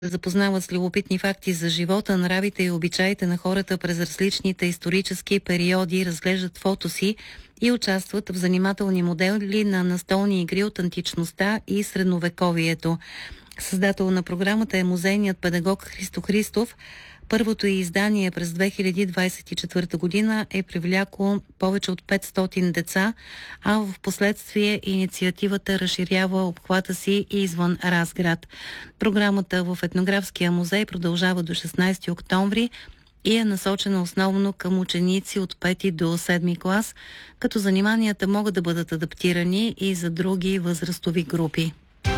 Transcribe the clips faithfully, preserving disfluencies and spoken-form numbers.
запознават с любопитни факти за живота, нравите и обичаите на хората през различните исторически периоди, разглеждат фотоси и участват в занимателни модели на настолни игри от античността и средновековието. Създател на програмата е музейният педагог Христо Христов. Първото й издание през две хиляди двадесет и четвърта година е привлякло повече от петстотин деца, а в последствие инициативата разширява обхвата си и извън Разград. Програмата в Етнографския музей продължава до шестнадесети октомври и е насочена основно към ученици от пети до седми клас, като заниманията могат да бъдат адаптирани и за други възрастови групи.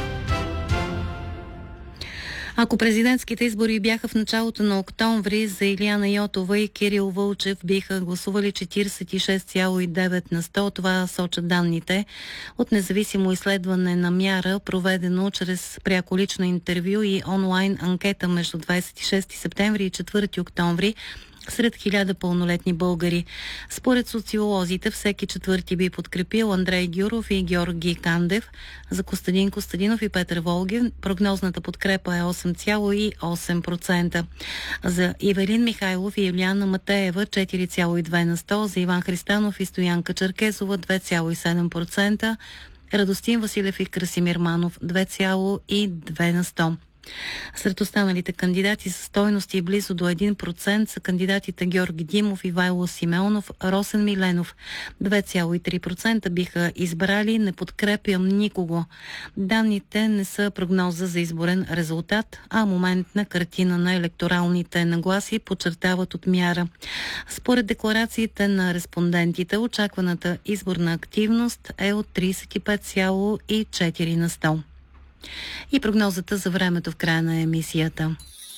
Ако президентските избори бяха в началото на октомври, за Илияна Йотова и Кирил Вълчев биха гласували четиридесет и шест цяло и девет на сто. Това сочат данните от независимо изследване на Мяра, проведено чрез пряко лично интервю и онлайн анкета между двадесет и шести септември и четвърти октомври сред хиляда пълнолетни българи. Според социолозите, всеки четвърти би подкрепил Андрей Гюров и Георги Кандев. За Костадин Костадинов и Петър Волгин прогнозната подкрепа е осем цяло и осем процента. За Ивелин Михайлов и Юлиана Матеева четири цяло и две на сто. За Иван Христанов и Стоянка Черкесова две цяло и седем процента. Радостин Василев и Красимир Манов две цяло и две на сто. Сред останалите кандидати с стойности близо до един процент са кандидатите Георги Димов, Ивайло Симеонов, Росен Миленов. две цяло и три процента биха избрали "не подкрепям никого". Данните не са прогноза за изборен резултат, а моментна картина на електоралните нагласи, подчертават от Мяра. Според декларациите на респондентите, очакваната изборна активност е от тридесет и пет цяло и четири на сто. И прогнозата за времето в края на емисията.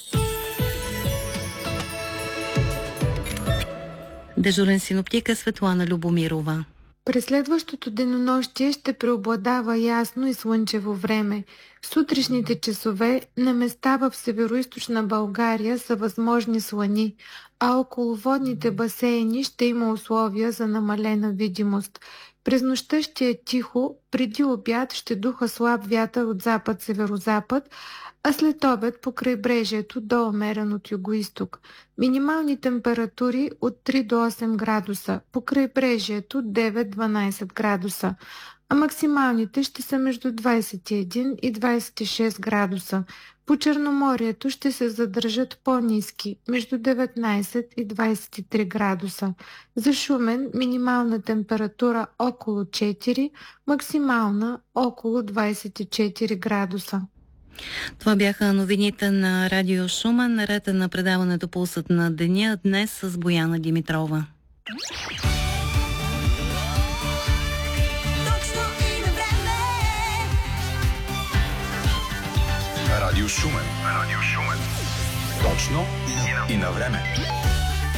Дежурен синоптик е Светлана Любомирова. През следващото денонощие ще преобладава ясно и слънчево време. В сутрешните часове на места в североизточна България са възможни слани, а около водните басейни ще има условия за намалена видимост. През нощта ще е тихо, преди обяд ще духа слаб вятър от запад-северозапад, а след обед по крайбрежието до умерен от югоизток. Минимални температури от три до осем градуса, по крайбрежието девет до дванадесет градуса, а максималните ще са между двадесет и един и двадесет и шест градуса. По Черноморието ще се задържат по-ниски, между деветнадесет и двадесет и три градуса. За Шумен минимална температура около четири, максимална около двадесет и четири градуса. Това бяха новините на Радио Шумен, наред на предаването "Пулсът на деня", днес с Бояна Димитрова. Радио Шумен. Радио Шумен. Точно и на време.